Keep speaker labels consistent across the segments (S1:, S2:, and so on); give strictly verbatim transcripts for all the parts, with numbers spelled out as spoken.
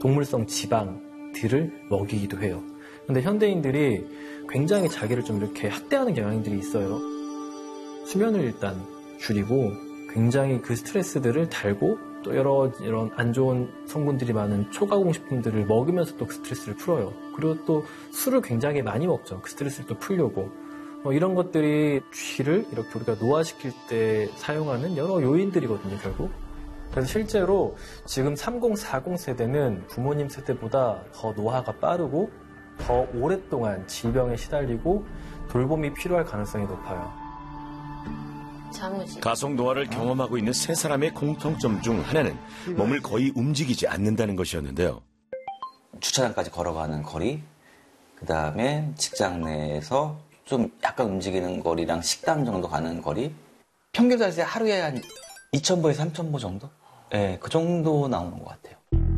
S1: 동물성 지방들을 먹이기도 해요. 근데 현대인들이 굉장히 자기를 좀 이렇게 학대하는 경향들이 있어요. 수면을 일단 줄이고 굉장히 그 스트레스들을 달고 또 여러 이런 안 좋은 성분들이 많은 초가공식품들을 먹으면서 또 그 스트레스를 풀어요. 그리고 또 술을 굉장히 많이 먹죠. 그 스트레스를 또 풀려고. 뭐 이런 것들이 쥐를 이렇게 우리가 노화시킬 때 사용하는 여러 요인들이거든요, 결국. 그래서 실제로 지금 삼십, 사십 세대는 부모님 세대보다 더 노화가 빠르고 더 오랫동안 질병에 시달리고 돌봄이 필요할 가능성이 높아요.
S2: 장우지.
S3: 가속 노화를 경험하고 있는 세 사람의 공통점 중 하나는 몸을 거의 움직이지 않는다는 것이었는데요.
S4: 주차장까지 걸어가는 거리, 그 다음에 직장 내에서 좀 약간 움직이는 거리랑 식당 정도 가는 거리, 평균 자세 하루에 한 이천 보에서 삼천 보 정도? 네, 그 정도 나오는 것 같아요.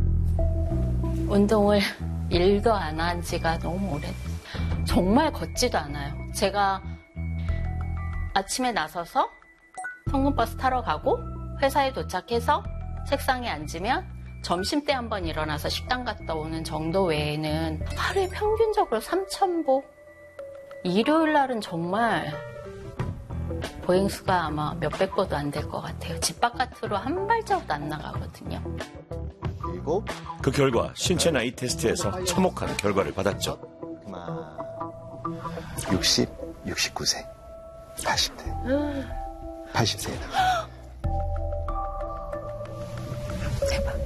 S2: 운동을 일도 안 한 지가 너무 오래. 정말 걷지도 않아요. 제가 아침에 나서서 통근버스 타러 가고 회사에 도착해서 책상에 앉으면 점심때 한번 일어나서 식당 갔다 오는 정도 외에는 하루에 평균적으로 삼천 보? 일요일 날은 정말 보행수가 아마 몇백 보도 안 될 것 같아요. 집 바깥으로 한 발자국도 안 나가거든요.
S5: 그리고
S3: 그 결과 신체 나이 테스트에서 참혹한 결과를 받았죠.
S5: 육십, 육십구 세, 팔십 대, 팔십 세에
S2: 제발.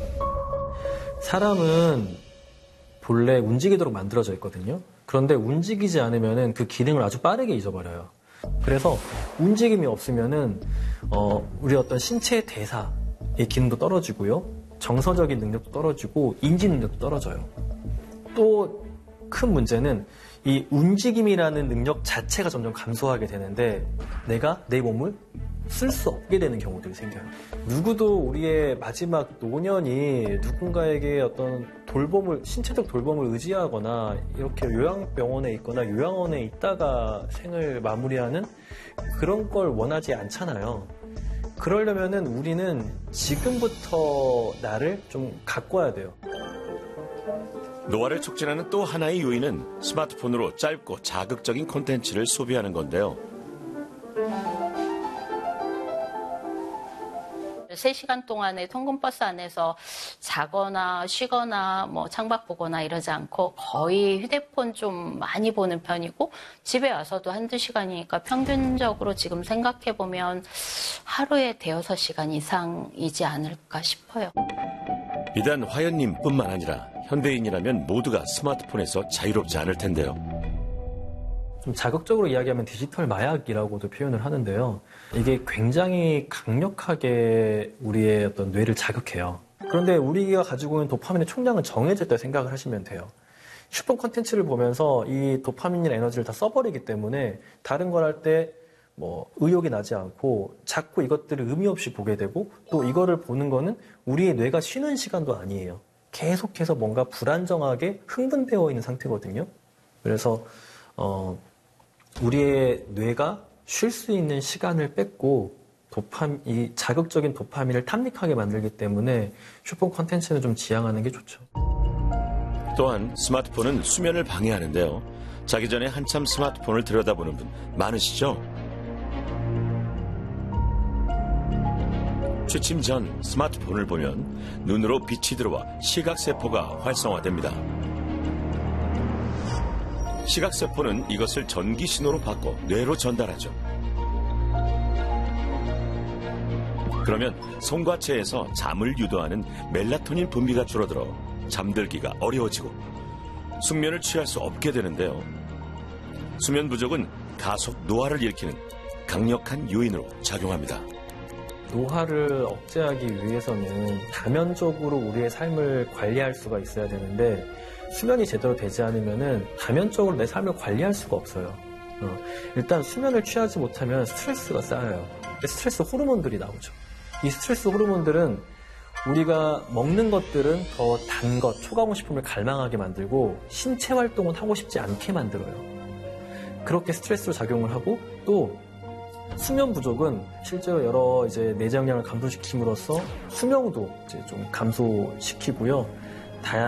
S1: 사람은 본래 움직이도록 만들어져 있거든요. 그런데 움직이지 않으면은 그 기능을 아주 빠르게 잊어버려요. 그래서 움직임이 없으면은 어, 우리 어떤 신체 대사의 기능도 떨어지고요. 정서적인 능력도 떨어지고 인지 능력도 떨어져요. 또 큰 문제는 이 움직임이라는 능력 자체가 점점 감소하게 되는데 내가 내 몸을 쓸 수 없게 되는 경우들이 생겨요. 누구도 우리의 마지막 노년이 누군가에게 어떤 돌봄을, 신체적 돌봄을 의지하거나 이렇게 요양병원에 있거나 요양원에 있다가 생을 마무리하는 그런 걸 원하지 않잖아요. 그러려면은 우리는 지금부터 나를 좀 가꿔야 돼요.
S3: 노화를 촉진하는 또 하나의 요인은 스마트폰으로 짧고 자극적인 콘텐츠를 소비하는 건데요.
S2: 세 시간 동안에 통근버스 안에서 자거나 쉬거나 뭐 창밖 보거나 이러지 않고 거의 휴대폰 좀 많이 보는 편이고 집에 와서도 한두 시간이니까 평균적으로 지금 생각해보면 하루에 대여섯 시간 이상이지 않을까 싶어요.
S3: 비단 화연님뿐만 아니라 현대인이라면 모두가 스마트폰에서 자유롭지 않을 텐데요.
S1: 좀 자극적으로 이야기하면 디지털 마약이라고도 표현을 하는데요. 이게 굉장히 강력하게 우리의 어떤 뇌를 자극해요. 그런데 우리가 가지고 있는 도파민의 총량은 정해질 때 생각을 하시면 돼요. 슈퍼 콘텐츠를 보면서 이 도파민이나 에너지를 다 써버리기 때문에 다른 걸 할 때 뭐 의욕이 나지 않고 자꾸 이것들을 의미 없이 보게 되고 또 이거를 보는 거는 우리의 뇌가 쉬는 시간도 아니에요. 계속해서 뭔가 불안정하게 흥분되어 있는 상태거든요. 그래서 어, 우리의 뇌가 쉴 수 있는 시간을 뺏고 도파민, 이 자극적인 도파민을 탐닉하게 만들기 때문에 슈퍼 콘텐츠는 좀 지양하는 게 좋죠.
S3: 또한 스마트폰은 수면을 방해하는데요. 자기 전에 한참 스마트폰을 들여다보는 분 많으시죠? 취침 전 스마트폰을 보면 눈으로 빛이 들어와 시각세포가 활성화됩니다. 시각세포는 이것을 전기신호로 바꿔 뇌로 전달하죠. 그러면 송과체에서 잠을 유도하는 멜라토닌 분비가 줄어들어 잠들기가 어려워지고 숙면을 취할 수 없게 되는데요. 수면 부족은 가속 노화를 일으키는 강력한 요인으로 작용합니다.
S1: 노화를 억제하기 위해서는 다면적으로 우리의 삶을 관리할 수가 있어야 되는데 수면이 제대로 되지 않으면은 다면적으로 내 삶을 관리할 수가 없어요. 어, 일단 수면을 취하지 못하면 스트레스가 쌓여요. 스트레스 호르몬들이 나오죠. 이 스트레스 호르몬들은 우리가 먹는 것들은 더 단 것, 초가공식품을 갈망하게 만들고 신체 활동은 하고 싶지 않게 만들어요. 그렇게 스트레스로 작용을 하고 또 수면 부족은 실제로 여러 이제 내장량을 감소시킴으로써 수명도 이제 좀 감소시키고요.